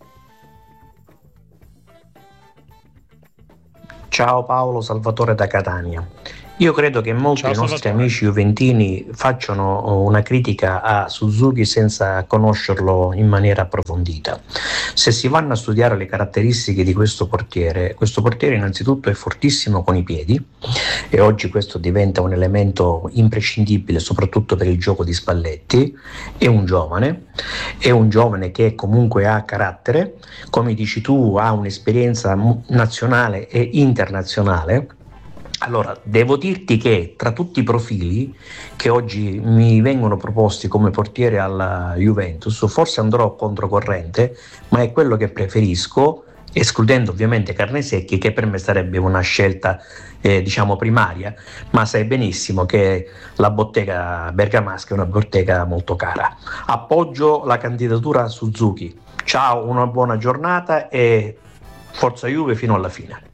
Ciao Paolo, Salvatore da Catania. Io credo che molti dei nostri amici juventini facciano una critica a Suzuki senza conoscerlo in maniera approfondita. Se si vanno a studiare le caratteristiche di questo portiere innanzitutto è fortissimo con i piedi e oggi questo diventa un elemento imprescindibile soprattutto per il gioco di Spalletti. È un giovane che comunque ha carattere, come dici tu ha un'esperienza nazionale e internazionale. Allora, devo dirti che tra tutti i profili che oggi mi vengono proposti come portiere alla Juventus, forse andrò controcorrente, ma è quello che preferisco, escludendo ovviamente Carnesecchi, che per me sarebbe una scelta primaria, ma sai benissimo che la bottega bergamasca è una bottega molto cara. Appoggio la candidatura Suzuki. Ciao, una buona giornata e forza Juve fino alla fine.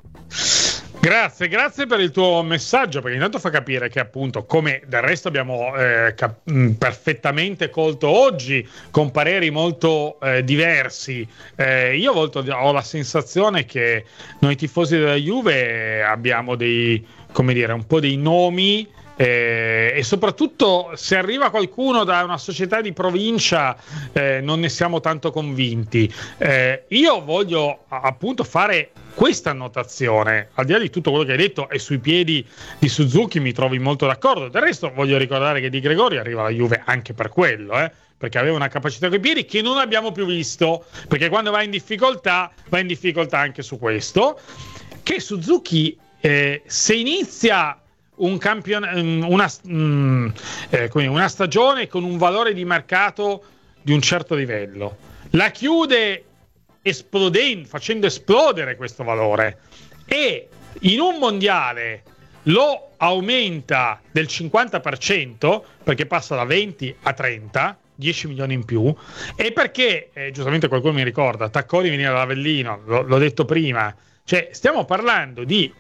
Grazie per il tuo messaggio, perché intanto fa capire che appunto, come del resto abbiamo perfettamente colto oggi, con pareri molto diversi, io ho la sensazione che noi tifosi della Juve abbiamo un po' dei nomi, e soprattutto se arriva qualcuno da una società di provincia non ne siamo tanto convinti. Io voglio appunto fare questa annotazione, al di là di tutto quello che hai detto, e sui piedi di Suzuki mi trovi molto d'accordo. Del resto voglio ricordare che Di Gregorio arriva alla Juve anche per quello, perché aveva una capacità coi piedi che non abbiamo più visto, perché quando va in difficoltà anche su questo. Che Suzuki se inizia una stagione con un valore di mercato di un certo livello, la chiude facendo esplodere questo valore e in un mondiale lo aumenta del 50%, perché passa da 20 a 30, 10 milioni in più, e perché giustamente qualcuno mi ricorda Tacconi veniva dall'Avellino, l'ho detto prima. Cioè, stiamo parlando di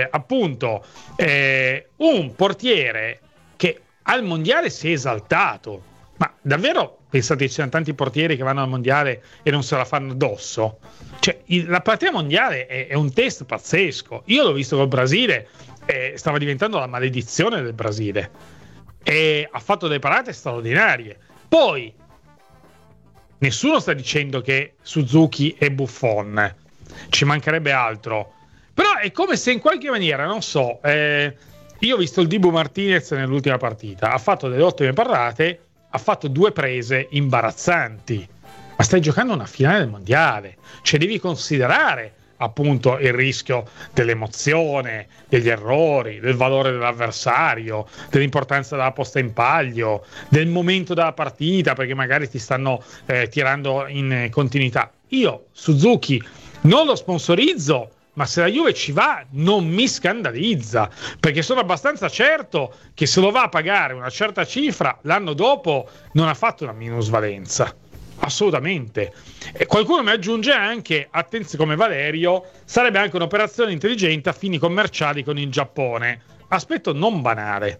un portiere che al mondiale si è esaltato. Ma davvero pensate che ci siano tanti portieri che vanno al mondiale e non se la fanno addosso? Cioè, la partita mondiale è un test pazzesco. Io l'ho visto col Brasile, stava diventando la maledizione del Brasile. E ha fatto delle parate straordinarie. Poi, nessuno sta dicendo che Suzuki è Buffon. Ci mancherebbe altro, però è come se in qualche maniera, non so, io ho visto il Dibu Martinez nell'ultima partita, ha fatto delle ottime parate, ha fatto 2 prese imbarazzanti, ma stai giocando una finale del mondiale, cioè devi considerare appunto il rischio dell'emozione, degli errori, del valore dell'avversario, dell'importanza della posta in palio, del momento della partita, perché magari ti stanno tirando in continuità. Io Suzuki non lo sponsorizzo, ma se la Juve ci va non mi scandalizza, perché sono abbastanza certo che se lo va a pagare una certa cifra l'anno dopo non ha fatto una minusvalenza, assolutamente. E qualcuno mi aggiunge anche, attenzione, come Valerio, sarebbe anche un'operazione intelligente a fini commerciali con il Giappone. Aspetto non banale,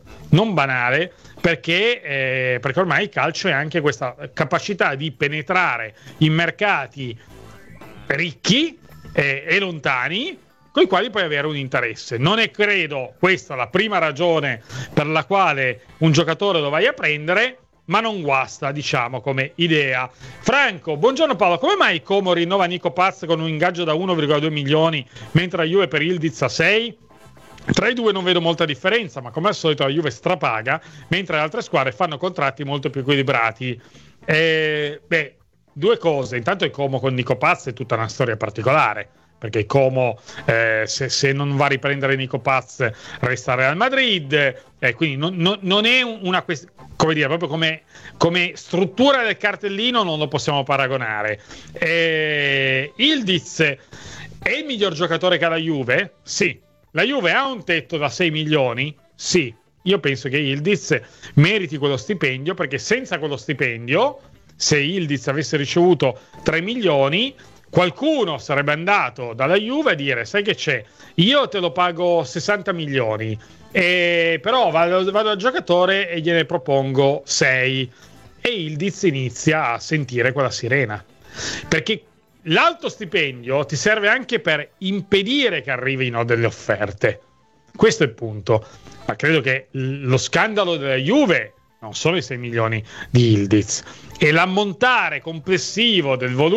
perché ormai il calcio è anche questa capacità di penetrare in mercati ricchi e lontani, con i quali puoi avere un interesse. Non è, credo, questa la prima ragione per la quale un giocatore lo vai a prendere, ma non guasta, diciamo, come idea. Franco, buongiorno Paolo, come mai Como rinnova Nico Paz con un ingaggio da 1,2 milioni mentre la Juve per Ildiz a 6? Tra i due non vedo molta differenza, ma come al solito la Juve strapaga, mentre le altre squadre fanno contratti molto più equilibrati. due cose. Intanto il Como con Nico Paz è tutta una storia particolare, perché il Como se non va a riprendere Nico Paz resta al Real Madrid, quindi non è una questione, come dire, proprio come struttura del cartellino non lo possiamo paragonare. Ildiz è il miglior giocatore che ha la Juve? Sì. La Juve ha un tetto da 6 milioni? Sì. Io penso che Ildiz meriti quello stipendio, perché senza quello stipendio, se Ildiz avesse ricevuto 3 milioni, qualcuno sarebbe andato dalla Juve a dire: sai che c'è, io te lo pago 60 milioni, però vado al giocatore e gliene propongo 6, e Ildiz inizia a sentire quella sirena, perché l'alto stipendio ti serve anche per impedire che arrivino delle offerte. Questo è il punto. Ma credo che lo scandalo della Juve non sono i 6 milioni di Ildiz, e l'ammontare complessivo del volume